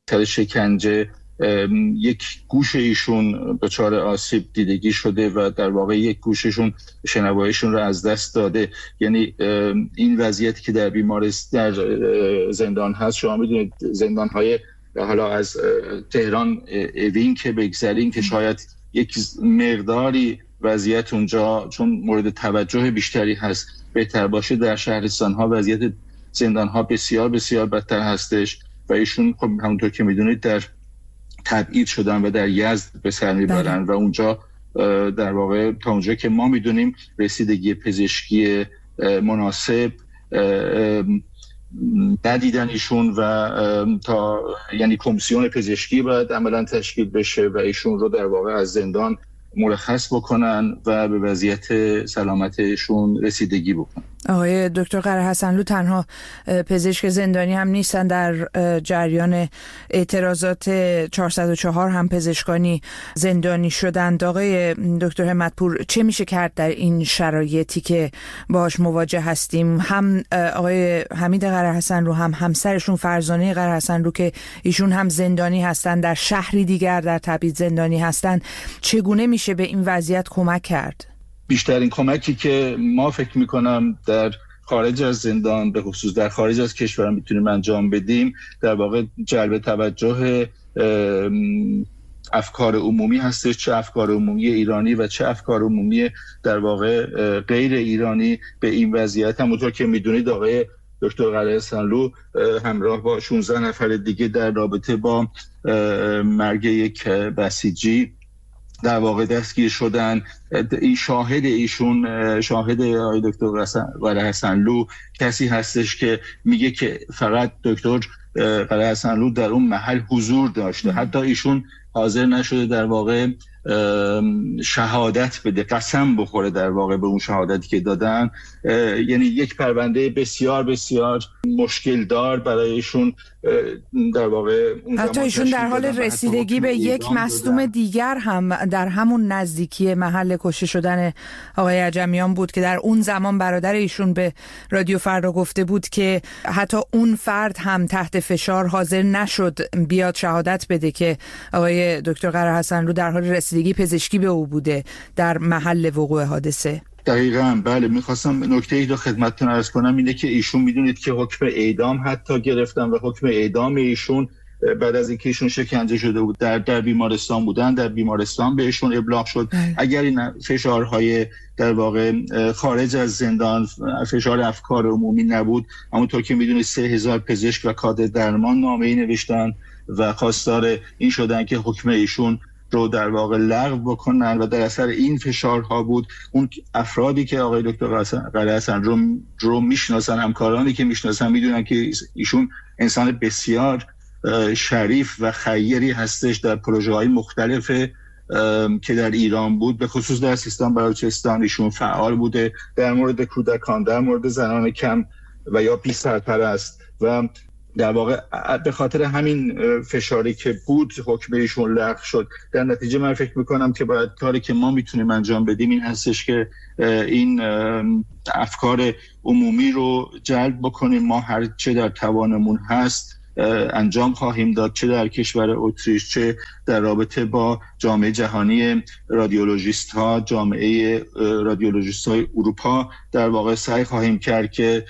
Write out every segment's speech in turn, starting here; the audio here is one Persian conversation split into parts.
سر شکنجه یک گوش ایشون دچار آسیب دیدگی شده و در واقع یک گوششون شنواییشون رو از دست داده. یعنی این وضعیتی که در بیمارستان در زندان هست، شما میدونید زندان‌های حالا از تهران اوین که بگذاریم که شاید یک مقداری وضعیت اونجا چون مورد توجه بیشتری هست بهتر باشه، در شهرستان‌ها وضعیت زندان‌ها بسیار بسیار بدتر هستش و ایشون خب همونطور که میدونید در تبعید شدن و در یزد به سر میبرن و اونجا در واقع تا اونجا که ما میدونیم رسیدگی پزشکی مناسب ندیدن ایشون و تا یعنی کمیسیون پزشکی باید عملا تشکیل بشه و ایشون رو در واقع از زندان مرخص بکنن و به وضعیت سلامتشون رسیدگی بکنن. آقای دکتر قره حسنلو تنها پزشک زندانی هم نیستن، در جریان اعتراضات 404 هم پزشکانی زندانی شدند. آقای دکتر همت‌پور، چه میشه کرد در این شرایطی که باهاش مواجه هستیم؟ هم آقای حمید قره حسنلو هم همسرشون فرزانه قره حسنلو که ایشون هم زندانی هستن، در شهری دیگر در تبعید زندانی هستن، چگونه میشه به این وضعیت کمک کرد؟ بیشترین کمکی که ما فکر میکنم در خارج از زندان، به خصوص در خارج از کشور میتونیم انجام بدیم، در واقع جلب توجه افکار عمومی هستش، چه افکار عمومی ایرانی و چه افکار عمومی در واقع غیر ایرانی به این وضعیت. همونطور که میدونید آقای دکتر قره حسنلو همراه با 16 نفر دیگه در رابطه با مرگ یک بسیجی در واقع دستگیر شدن. این شاهد آقای دکتر قره حسنلو کسی هستش که میگه که فقط دکتر قره حسنلو در اون محل حضور داشته، حتی ایشون حاضر نشده در واقع شهادت بده، قسم بخوره در واقع به اون شهادتی که دادن. یعنی یک پرونده بسیار بسیار مشکل دار برای ایشون در واقع حتی ایشون در حال رسیدگی به یک مصدوم دیگر هم در همون نزدیکی محل کشته شدن آقای عجمیان بود که در اون زمان برادر ایشون به رادیو فردا گفته بود که حتی اون فرد هم تحت فشار حاضر نشد بیاد شهادت بده که آقای دکتر قره حسنلو در حال رسیدگی پزشکی به او بوده در محل وقوع حادثه. دقیقاً بله. میخواستم نکته‌ای رو خدمتتون عرض کنم، اینه که ایشون میدونید که حکم اعدام حتی گرفتن و حکم اعدام ایشون بعد از اینکه ایشون شکنجه شده بود در بیمارستان بودن، در بیمارستان بهشون ابلاغ شد اگر این فشارهای در واقع خارج از زندان، فشار افکار عمومی نبود، همونطور که میدونید 3000 پزشک و کادر درمان نامه‌ای نوشتن و خواستار این شدن که حکم ایشون رو در واقع لغو بکنن و در اثر این فشارها بود. اون افرادی که آقای دکتر قره حسنلو رو میشناسن، همکارانی که میشناسن، میدونن که ایشون انسان بسیار شریف و خیری هستش. در پروژه‌های مختلف که در ایران بود، به خصوص در سیستان بلوچستان ایشون فعال بوده، در مورد کودکان، در مورد زنان کم و یا بی سرپرست و در واقع به خاطر همین فشاری که بود حکم ایشون لغو شد. در نتیجه من فکر میکنم که باید کاری که ما میتونیم انجام بدیم این هستش که این افکار عمومی رو جلب بکنیم. ما هر چه در توانمون هست انجام خواهیم داد، چه در کشور اتریش، چه در رابطه با جامعه جهانی رادیولوژیست ها، جامعه رادیولوژیست های اروپا در واقع سعی خواهیم کرد که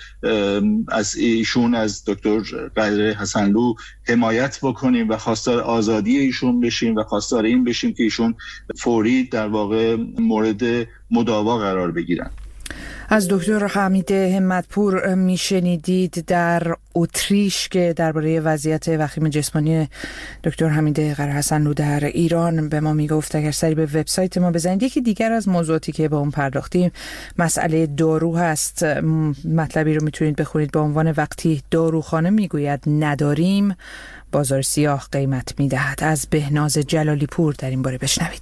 از ایشون، از دکتر قره حسنلو حمایت بکنیم و خواستار آزادی ایشون بشیم و خواستار این بشیم که ایشون فوری در واقع مورد مداوا قرار بگیرن. از دکتر حمید همت‌پور میشنیدید در اتریش که درباره وضعیت وخیم جسمانی دکتر حمید قره حسنلو در ایران به ما میگفت. اگر سری به وبسایت ما بزنید، یکی دیگر از موضوعاتی که با اون پرداختیم مسئله دارو هست. مطلبی رو میتونید بخونید با عنوان وقتی داروخانه میگوید نداریم، بازار سیاه قیمت میدهد. از بهناز جلالی پور در این باره بشنوید.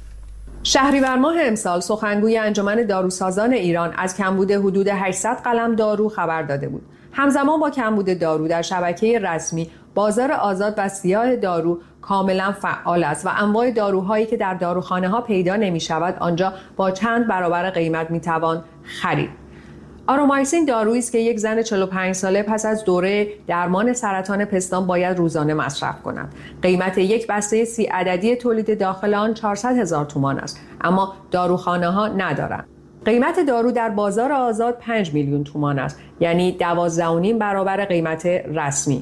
شهریور ماه امسال سخنگوی انجمن داروسازان ایران از کمبود حدود 800 قلم دارو خبر داده بود. همزمان با کمبود دارو در شبکه رسمی بازار آزاد و سیاه دارو کاملا فعال است و انواع داروهایی که در داروخانه ها پیدا نمی شود آنجا با چند برابر قیمت می توان خرید. آرومایسین دارویی است که یک زن 45 ساله پس از دوره درمان سرطان پستان باید روزانه مصرف کند. قیمت یک بسته 30 عددی تولید داخل آن 400,000 تومان است، اما داروخانه‌ها ندارند. قیمت دارو در بازار آزاد 5 میلیون تومان است، یعنی 12.5 برابر قیمت رسمی.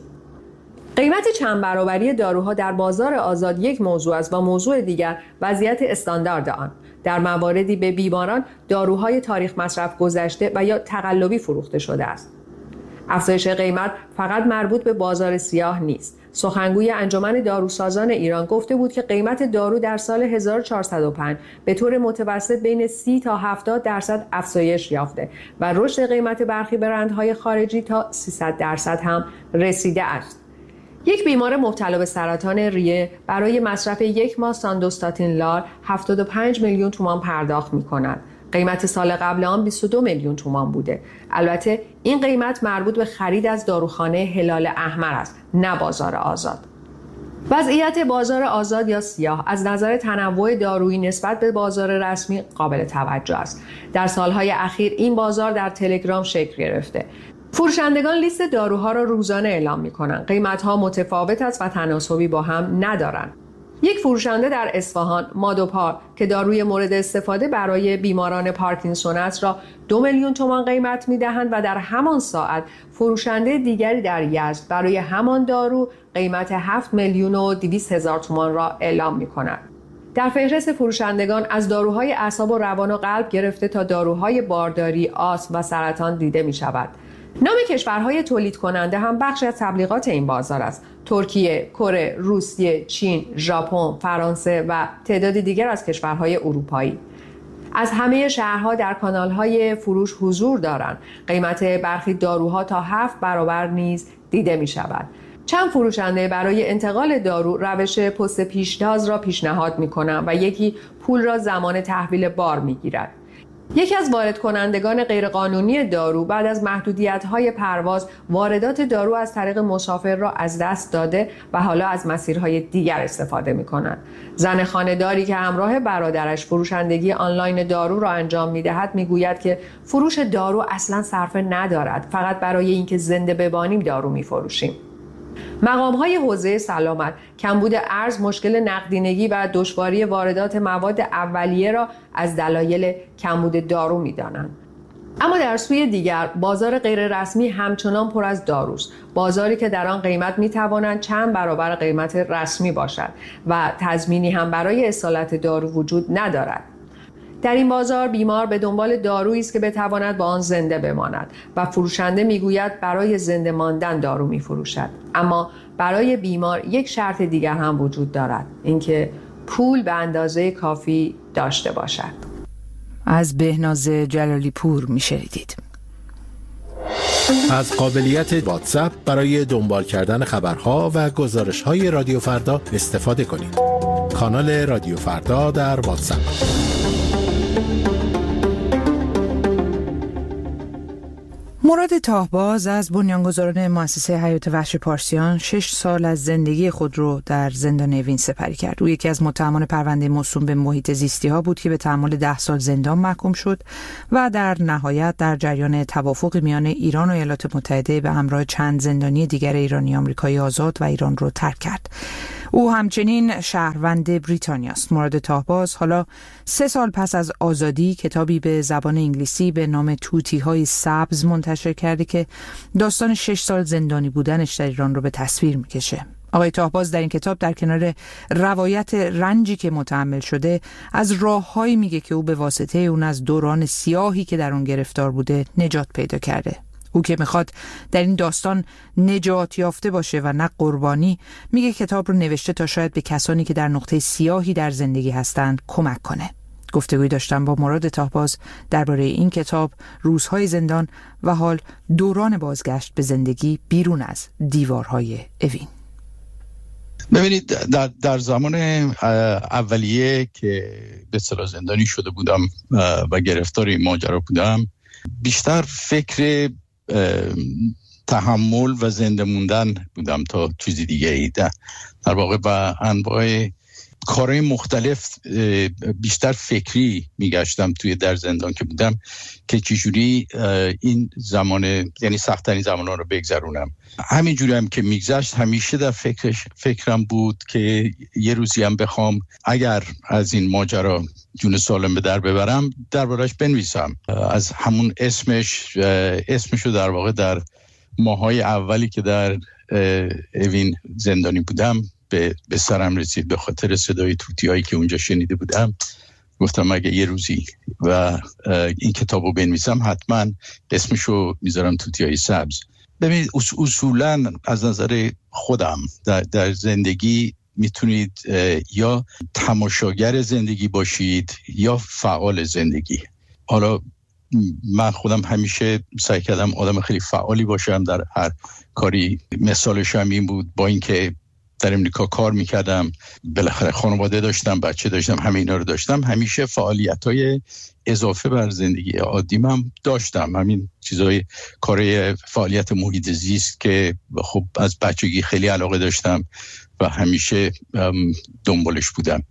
قیمت چند برابری داروها در بازار آزاد یک موضوع است و موضوع دیگر وضعیت استاندارد آن. در مواردی به بیماران داروهای تاریخ مصرف گذشته و یا تقلبی فروخته شده است. افزایش قیمت فقط مربوط به بازار سیاه نیست. سخنگوی انجمن داروسازان ایران گفته بود که قیمت دارو در سال 1405 به طور متوسط بین 30 تا 70% افزایش یافته و رشد قیمت برخی برندهای خارجی تا 300% هم رسیده است. یک بیمار مبتلا به سرطان ریه برای مصرف یک ماه ساندوستاتین لال 75 میلیون تومان پرداخت می‌کند. قیمت سال قبل آن 22 میلیون تومان بوده. البته این قیمت مربوط به خرید از داروخانه هلال احمر است، نه بازار آزاد. وضعیت بازار آزاد یا سیاه از نظر تنوع دارویی نسبت به بازار رسمی قابل توجه است. در سالهای اخیر این بازار در تلگرام شکل گرفته. فروشندگان لیست داروها را روزانه اعلام می‌کنند. قیمت‌ها متفاوت است و تناسبی با هم ندارند. یک فروشنده در اصفهان، مادوپار، که داروی مورد استفاده برای بیماران پارکینسون است را 2 میلیون تومان قیمت می‌دهند و در همان ساعت فروشنده دیگری در یزد برای همان دارو قیمت 7 میلیون و 200,000 تومان را اعلام می‌کند. در فهرست فروشندگان از داروهای اعصاب و روان و قلب گرفته تا داروهای بارداری، آسم و سرطان دیده می‌شود. نام کشورهای تولید کننده هم بخشی از تبلیغات این بازار است. ترکیه، کره، روسیه، چین، ژاپن، فرانسه و تعدادی دیگر از کشورهای اروپایی. از همه شهرها در کانالهای فروش حضور دارند. قیمت برخی داروها تا 7 برابر نیز دیده می شود. چند فروشنده برای انتقال دارو روش پست پیشتاز را پیشنهاد می کنند و یکی پول را زمان تحویل بار می گیرد. یکی از وارد کنندگان غیرقانونی دارو بعد از محدودیت‌های پرواز واردات دارو از طریق مسافر را از دست داده و حالا از مسیرهای دیگر استفاده می‌کند. زن خانه‌داری که همراه برادرش فروشندگی آنلاین دارو را انجام می‌دهد می‌گوید که فروش دارو اصلاً صرفه ندارد، فقط برای اینکه زنده بمانیم دارو می‌فروشیم. مقام‌های حوزه سلامت کمبود ارز، مشکل نقدینگی و دشواری واردات مواد اولیه را از دلایل کمبود دارو می‌دانند. اما در سوی دیگر بازار غیررسمی همچنان پر از داروست، بازاری که در آن قیمت می‌تواند چند برابر قیمت رسمی باشد و تضمینی هم برای اصالت دارو وجود ندارد. در این بازار بیمار به دنبال دارویی است که بتواند با آن زنده بماند و فروشنده میگوید برای زنده ماندن دارو میفروشد. اما برای بیمار یک شرط دیگر هم وجود دارد، اینکه پول به اندازه کافی داشته باشد. از بهناز جلالی پور میشنیدید. از قابلیت واتساپ برای دنبال کردن خبرها و گزارش‌های رادیو فردا استفاده کنید. کانال رادیو فردا در واتساپ. مراد تاهباز از بنیانگذاران مؤسسه حیات وحش پارسیان 6 سال از زندگی خود رو در زندان اوین سپری کرد. او یکی از متهمان پرونده موسوم به محیط زیستی ها بود که به تحمل 10 سال زندان محکوم شد و در نهایت در جریان توافق میان ایران و ایالات متحده به همراه چند زندانی دیگر ایرانی آمریکایی آزاد و ایران رو ترک کرد. او همچنین شهروند بریتانیا است. مراد تاهباز حالا 3 سال پس از آزادی کتابی به زبان انگلیسی به نام توتی‌های سبز منتشر کرده که داستان 6 سال زندانی بودنش در ایران رو به تصویر میکشه. آقای تاهباز در این کتاب در کنار روایت رنجی که متحمل شده از راههایی میگه که او به واسطه اون از دوران سیاهی که در اون گرفتار بوده نجات پیدا کرده. او که میخواد در این داستان نجات یافته باشه و نه قربانی، میگه کتاب رو نوشته تا شاید به کسانی که در نقطه سیاهی در زندگی هستند کمک کنه. گفتگوی داشتم با مراد تاهباز درباره این کتاب، روزهای زندان و حال دوران بازگشت به زندگی بیرون از دیوارهای اوین. ببینید در زمان اولیه که به اصطلاح زندانی شده بودم و گرفتار این ماجرا بودم، بیشتر فکر تحمل و زنده موندن بودم تا چیزی دیگه ای. در واقع با انواع کارهای مختلف بیشتر فکری میگشتم توی در زندان که بودم که چجوری این زمان، یعنی سخت‌ترین زمانا رو بگذرونم. همینجوری هم که میگذشت همیشه در فکرم بود که یه روزی هم بخوام اگر از این ماجرا جون سالم به در ببرم دربارش بنویسم. از همون اسمشو در واقع در ماهای اولی که در اوین زندانی بودم به سرم رسید. به خاطر صدای توتیایی که اونجا شنیده بودم گفتم اگه یه روزی و این کتابو بنویسم حتما اسمشو میذارم توتیای سبز. ببینید اصولا از نظر خودم در زندگی میتونید یا تماشاگر زندگی باشید یا فعال زندگی. حالا من خودم همیشه سعی کردم آدم خیلی فعالی باشم در هر کاری. مثالش هم این بود، با اینکه در امریکا کار میکردم، بالاخره خانواده داشتم، بچه داشتم، همه اینا رو داشتم، همیشه فعالیت‌های اضافه بر زندگی عادیم هم داشتم. همین چیزای کار فعالیت محیط زیست که خب از بچگی خیلی علاقه داشتم و همیشه دنبالش بودم.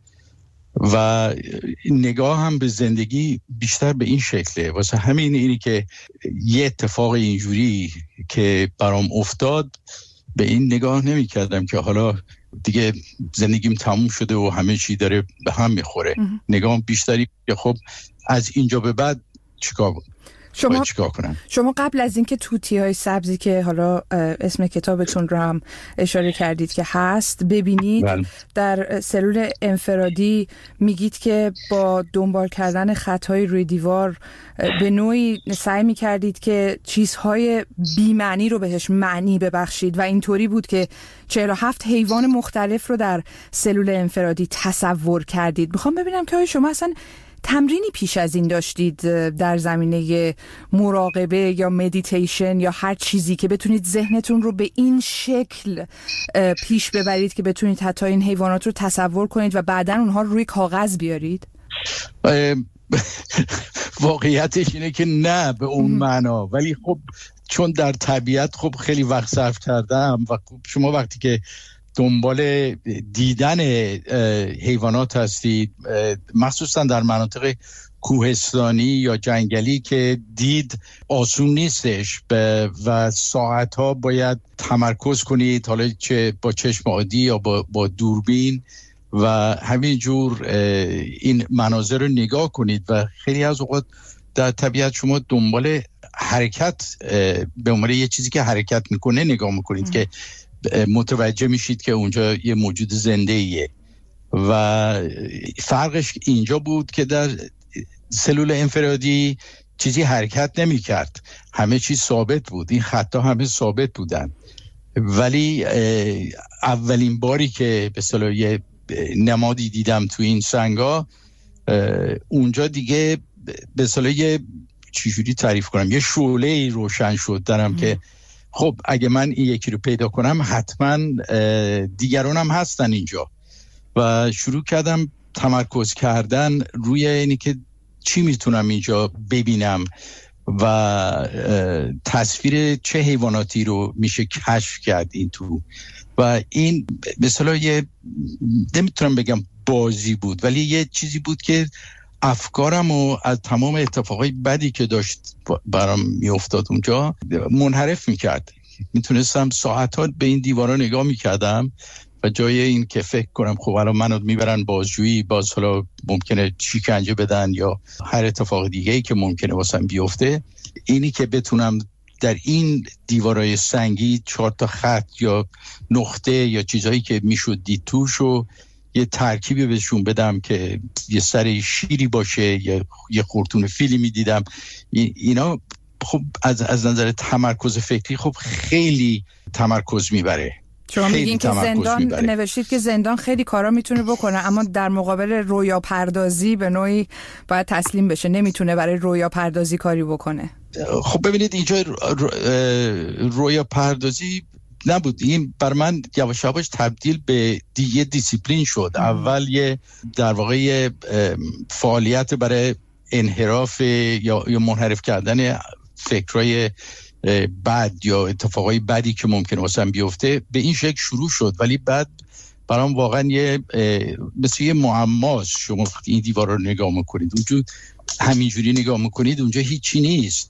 و نگاه هم به زندگی بیشتر به این شکله. واسه همین اینی که یه اتفاق اینجوری که برام افتاد به این نگاه نمی کردم که حالا دیگه زندگیم تموم شده و همه چی داره به هم میخوره. نگاه بیشتری که خب از اینجا به بعد چیکار کنم. شما قبل از اینکه توتیای سبزی که حالا اسم کتابتون رو هم اشاره کردید که هست ببینید در سلول انفرادی میگید که با دنبال کردن خطهای روی دیوار به نوعی سعی میکردید که چیزهای بی‌معنی رو بهش معنی ببخشید و اینطوری بود که 47 حیوان مختلف رو در سلول انفرادی تصور کردید. میخوام ببینم که شما اصلا تمرینی پیش از این داشتید در زمینه مراقبه یا مدیتیشن یا هر چیزی که بتونید ذهنتون رو به این شکل پیش ببرید که بتونید حتی این حیوانات رو تصور کنید و بعداً اونها رو روی کاغذ بیارید؟ واقعیتش اینه که نه به اون معنا، ولی خب چون در طبیعت خب خیلی وقت صرف کردم و خب شما وقتی که دنبال دیدن حیوانات هستید، مخصوصا در مناطق کوهستانی یا جنگلی که دید آسون نیستش و ساعتها باید تمرکز کنید، حالا چه با چشم عادی یا با دوربین و همینجور این مناظر رو نگاه کنید و خیلی از اوقات در طبیعت شما دنبال حرکت به عنوان یه چیزی که حرکت میکنه نگاه میکنید که متوجه میشید که اونجا یه موجود زنده ایه. و فرقش اینجا بود که در سلول انفرادی چیزی حرکت نمی کرد، همه چیز ثابت بود، این خطا همه ثابت بودن. ولی اولین باری که به اصطلاح یه نمادی دیدم تو این سنگا، اونجا دیگه به اصطلاح یه چجوری تعریف کنم، یه شعله روشن شد درم که خب اگه من این یکی رو پیدا کنم حتما دیگران هم هستن اینجا. و شروع کردم تمرکز کردن روی اینی که چی میتونم اینجا ببینم و تصویر چه حیواناتی رو میشه کشف کرد این تو. و این مثلا یه نمیتونم بگم بازی بود، ولی یه چیزی بود که افکارم و از تمام اتفاقای بدی که داشت برام میافتاد اونجا منحرف میکرد. میتونستم ساعتها به این دیوارا نگاه میکردم و جای این که فکر کنم خب الان منو میبرن بازجویی، باز حالا ممکنه شکنجه بدن یا هر اتفاق دیگه‌ای که ممکنه واسم بیفته، اینی که بتونم در این دیوارای سنگی 4 تا خط یا نقطه یا چیزایی که میشد دید توش و یه ترکیبی بهشون بدم که یه سر شیری باشه یا یه خورتون فیلی میدیدم. اینا خب از نظر تمرکز فکری خب خیلی تمرکز میبره. شما میگین که زندان نوشتید که زندان خیلی کارا میتونه بکنه، اما در مقابل رویا پردازی به نوعی باید تسلیم بشه، نمیتونه برای رویا پردازی کاری بکنه. خب ببینید اینجا رویا پردازی نبود، این بر من یواش یواش تبدیل به یه دیسیپلین شد. اول یه در واقع فعالیت برای انحراف یا منحرف کردن فکرای بد یا اتفاقای بدی که ممکنه واسم بیفته به این شکل شروع شد، ولی بعد برام واقعا مثل یه معماست. شما این دیوار رو نگاه میکنید اونجا همینجوری نگاه میکنید اونجا هیچی نیست،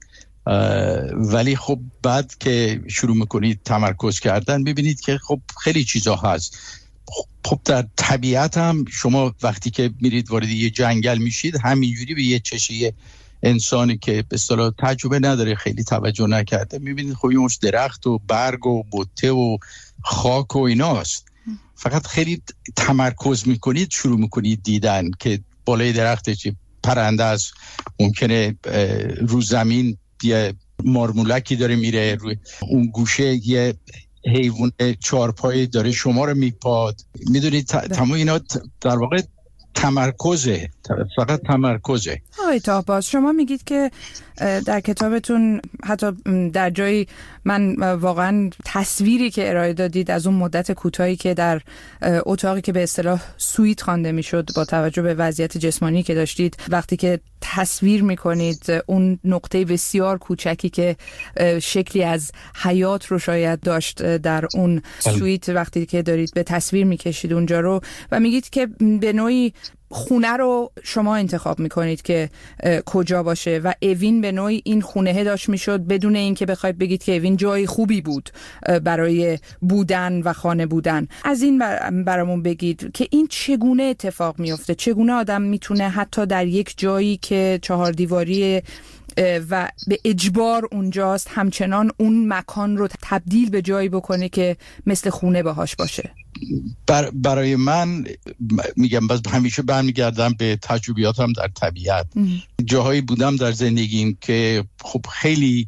ولی خب بعد که شروع میکنید تمرکز کردن ببینید که خب خیلی چیزا هست. خب در طبیعت هم شما وقتی که میرید وارد یه جنگل میشید همینجوری به یه چشه انسانی که به اصطلاح تجربه نداره خیلی توجه نکرده میبینید خب یه مش درخت و برگ و بوته و خاک و ایناست. فقط خیلی تمرکز میکنید شروع میکنید دیدن که بالای درخت چه پرنده است، ممکنه رو زمین یه مارمولکی داره میره، روی اون گوشه یه حیوان چارپایی داره شما رو میپاد. میدونید تمام اینا در واقع تمرکزه، فقط تمرکزه. آقای طاهباز شما میگید که در کتابتون حتی در جایی من واقعا تصویری که ارائه دادید از اون مدت کوتاهی که در اتاقی که به اصطلاح سویت خوانده میشد با توجه به وضعیت جسمانی که داشتید، وقتی که تصویر میکنید اون نقطه بسیار کوچکی که شکلی از حیات رو شاید داشت در اون سویت، وقتی که دارید به تصویر میکشید اونجا رو و میگید که به نوعی خونه رو شما انتخاب میکنید که کجا باشه و اوین به نوعی این خونه داشت میشد بدون اینکه بخواید بگید که اوین جای خوبی بود برای بودن و خانه بودن. از این برامون بگید که این چگونه اتفاق میفته، چگونه آدم میتونه حتی در یک جایی که 4 دیواری و به اجبار اونجاست همچنان اون مکان رو تبدیل به جایی بکنه که مثل خونه باهاش باشه. برای من میگم باز همیشه برمیگردم به تجربیاتم در طبیعت. جاهایی بودم در زندگیم که خب خیلی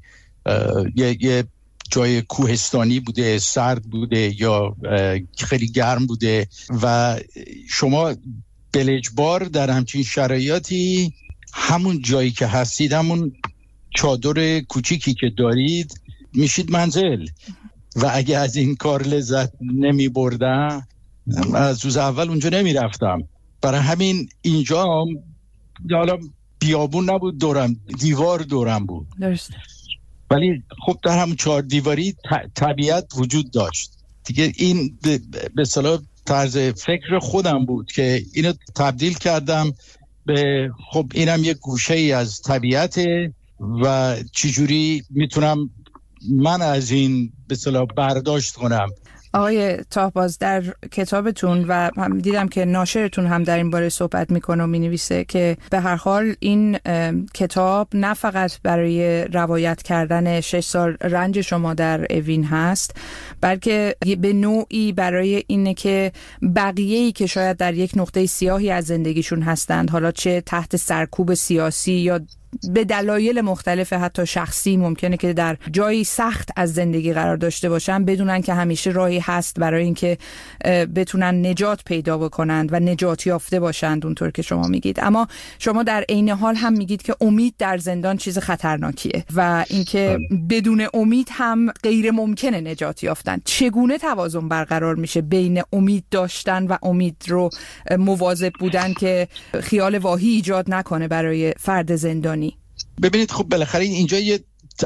یه جای کوهستانی بوده، سرد بوده یا خیلی گرم بوده و شما بالاجبار در همچین شرایطی همون جایی که هستید، همون چادر کوچیکی که دارید میشید منزل. و اگه از این کار لذت نمی بردم از روز اول اونجا نمی رفتم. برای همین اینجا حالا بیابون نبود دورم، دیوار دورم بود. درست. ولی خب در همون 4 دیواری طبیعت وجود داشت دیگه. این به اصطلاح طرز فکر خودم بود که اینو تبدیل کردم به خب اینم یک گوشه ای از طبیعته و چجوری میتونم من از این به اصطلاح برداشت کنم. آقای طاهباز در کتابتون و هم دیدم که ناشرتون هم در این باره صحبت میکنه و مینویسه که به هر حال این کتاب نه فقط برای روایت کردن 6 سال رنج شما در اوین هست، بلکه به نوعی برای اینه که بقیه‌ای که شاید در یک نقطه سیاهی از زندگیشون هستند، حالا چه تحت سرکوب سیاسی یا به دلایل مختلف حتی شخصی، ممکنه که در جایی سخت از زندگی قرار داشته باشن، بدونن که همیشه راهی هست برای اینکه بتونن نجات پیدا بکنند و نجات یافته باشند اونطور که شما میگید. اما شما در عین حال هم میگید که امید در زندان چیز خطرناکیه و اینکه بدون امید هم غیر ممکنه نجات یافتن. چگونه توازن برقرار میشه بین امید داشتن و امید رو مواظب بودن که خیال واهی ایجاد نکنه برای فرد زندانی؟ ببینید خب بالاخره اینجا یه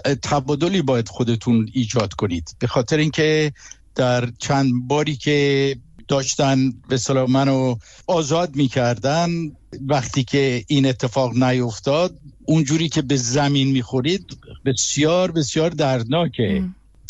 تبادلی باید خودتون ایجاد کنید، به خاطر اینکه در چند باری که داشتن به اصطلاح منو آزاد میکردن، وقتی که این اتفاق نیفتاد اونجوری که به زمین میخورید بسیار بسیار دردناکه.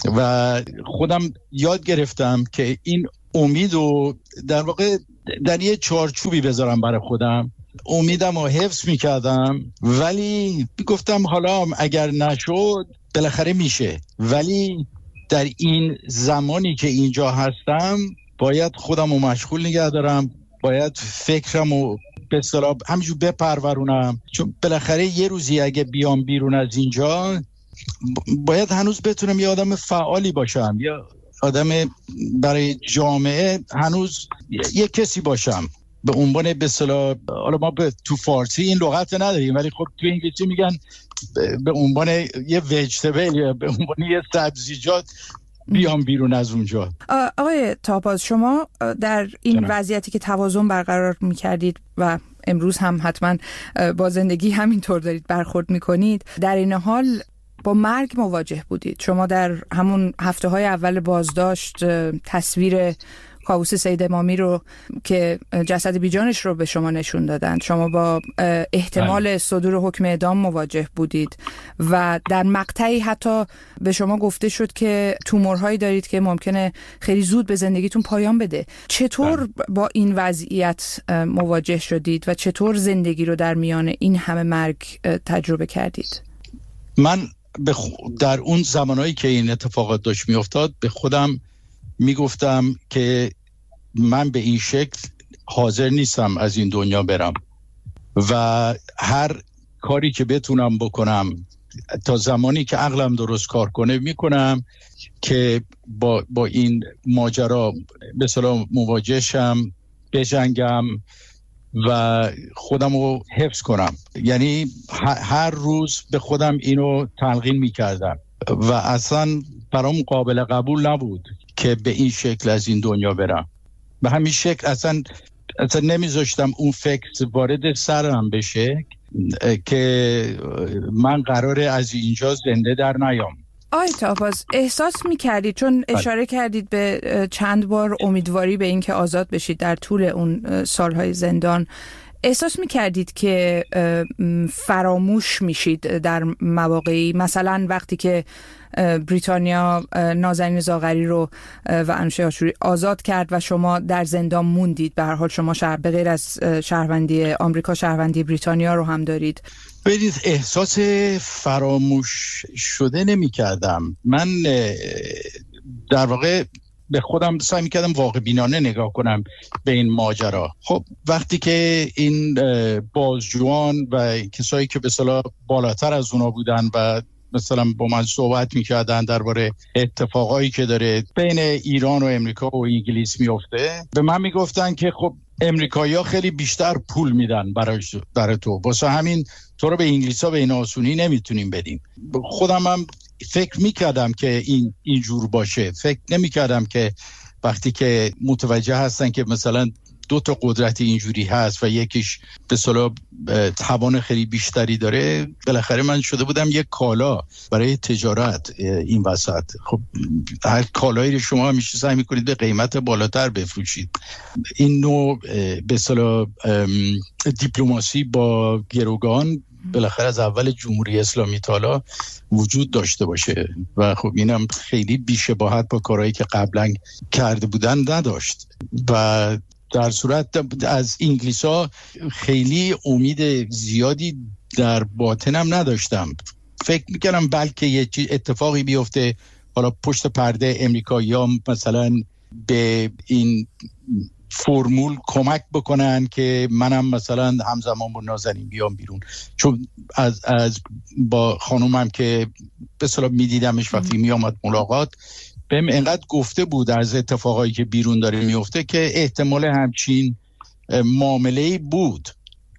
و خودم یاد گرفتم که این امیدو در واقع در یه چارچوبی بذارم برای خودم، امیدم رو حفظ میکردم، ولی گفتم حالا اگر نشد بالاخره میشه، ولی در این زمانی که اینجا هستم باید خودم رو مشغول نگه دارم، باید فکرم رو به اصطلاح همینجور بپرورونم، چون بالاخره یه روزی اگه بیام بیرون از اینجا باید هنوز بتونم یه آدم فعالی باشم، یا آدم برای جامعه هنوز یه کسی باشم، به عنوان به اصطلاح، حالا ما تو فارسی این لغت نداریم ولی خب تو انگلیسی میگن به عنوان یه ویجتبل یا به عنوان یه سبزیجات بیام بیرون از اونجا. آقای طاهباز شما در این وضعیتی که توازن برقرار میکردید و امروز هم حتما با زندگی همینطور دارید برخورد میکنید، در این حال با مرگ مواجه بودید. شما در همون هفته‌های اول بازداشت تصویر کاووس سید امامی رو که جسد بیجانش رو به شما نشون دادن. شما با احتمال صدور حکم اعدام مواجه بودید و در مقطعی حتی به شما گفته شد که تومورهایی دارید که ممکنه خیلی زود به زندگیتون پایان بده. چطور با این وضعیت مواجه شدید و چطور زندگی رو در میان این همه مرگ تجربه کردید؟ من در اون زمانهایی که این اتفاقات داشت میافتاد به خودم میگفتم که من به این شکل حاضر نیستم از این دنیا برم و هر کاری که بتونم بکنم تا زمانی که عقلم درست کار کنه میکنم که با این ماجرا به اصطلاح مواجه شم، بجنگم و خودم رو حفظ کنم. یعنی هر روز به خودم اینو تلقین میکردم و اصلا برام قابل قبول نبود که به این شکل از این دنیا برم. به همین شکل اصلا نمیذاشتم اون فکر وارد سرم بشه که من قراره از اینجا زنده در نیام. آقای تاهباز، احساس میکردید، چون اشاره کردید به چند بار امیدواری به این که آزاد بشید در طول اون سالهای زندان، احساس میکردید که فراموش میشید در مواقعی، مثلا وقتی که بریتانیا نازنین زاغری رو و انوشه آشوری آزاد کرد و شما در زندان موندید؟ به هر حال شما به غیر از شهروندی آمریکا شهروندی بریتانیا رو هم دارید. ببینید، احساس فراموش شده نمی کردم. من در واقع به خودم سعی می‌کردم واقع بینانه نگاه کنم به این ماجرا. خب وقتی که این بازجویان و کسایی که به اصطلاح بالاتر از اونا بودن و مثلا با من صحبت می‌کردن درباره اتفاقایی که داره بین ایران و امریکا و انگلیس میفته، به من میگفتن که خب امریکایی‌ها خیلی بیشتر پول میدن برای تو، واسه همین تو رو به انگلیس‌ها به این آسونی نمیتونیم بدیم. خودم هم فکر میکردم که این جور باشه. فکر نمیکردم که وقتی که متوجه هستن که مثلا دو تا قدرت اینجوری هست و یکیش به اصطلاح توان خیلی بیشتری داره، بالاخره من شده بودم یک کالا برای تجارت این وسط. خب هر کالایی رو شما همیشه سعی میکنید به قیمت بالاتر بفروشید. این نوع به اصطلاح دیپلماسی با گروگان بالاخره از اول جمهوری اسلامی تالا وجود داشته باشه و خب اینم خیلی بی‌شباهت با کارهایی که قبلا کرده بودن نداشت و در صورت از انگلیس‌ها خیلی امید زیادی در باطنم نداشتم. فکر می‌کردم بلکه یه اتفاقی بیفته، حالا پشت پرده امریکایی‌ها مثلا به این فرمول کمک بکنن که منم مثلا همزمان با نازنین بیام بیرون. چون از با خانومم که به اصطلاح میدیدمش وقتی میامد ملاقات، بهم اینقدر گفته بود از اتفاقایی که بیرون داره میفته که احتمال همچین معامله‌ای بود،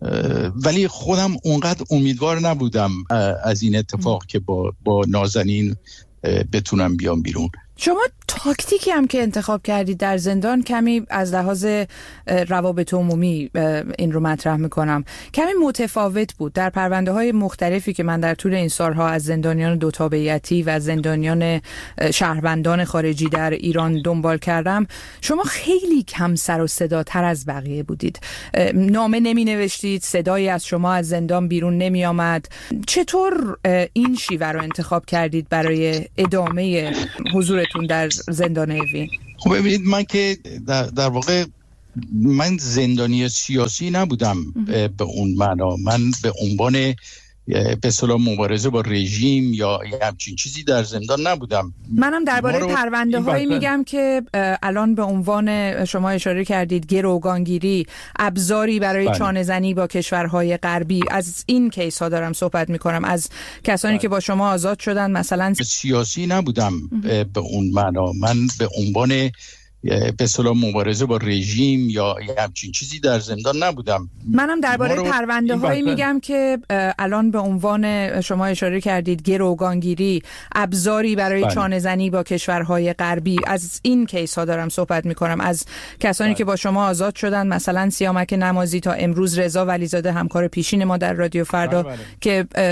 ولی خودم اونقدر امیدوار نبودم از این اتفاق که با نازنین بتونم بیام بیرون. شما تاکتیکی هم که انتخاب کردید در زندان کمی از لحاظ روابط عمومی این رو مطرح میکنم کمی متفاوت بود. در پرونده های مختلفی که من در طول این سالها از زندانیان دو تابعیتی و زندانیان شهروندان خارجی در ایران دنبال کردم، شما خیلی کم سر و صدا تر از بقیه بودید. نامه نمی نوشتید، صدایی از شما از زندان بیرون نمی آمد. چطور این شیوه رو انتخاب کردید برای ادامه حضورتون در زندان اوین؟ خب ببینید، من که در واقع من زندانی سیاسی نبودم به اون معنا. من به عنوان به اصطلاح مبارزه با رژیم یا همچین چیزی در زندان نبودم. منم درباره پرونده هایی میگم که الان به عنوان شما اشاره کردید گروگانگیری، ابزاری برای چانه زنی با کشورهای غربی، از این کیس ها دارم صحبت میکنم، از کسانی که با شما آزاد شدن. مثلا سیاسی نبودم به اون معنا. من به عنوان به اصطلاح مبارزه با رژیم یا همچین چیزی در زندان نبودم. منم درباره پرونده هایی میگم که الان به عنوان شما اشاره کردید گروگانگیری، ابزاری برای چانه زنی با کشورهای غربی، از این کیس ها دارم صحبت میکنم، از کسانی که با شما آزاد شدن. مثلا سیامک نمازی تا امروز، رضا ولیزاده همکار پیشین ما در رادیو فردا که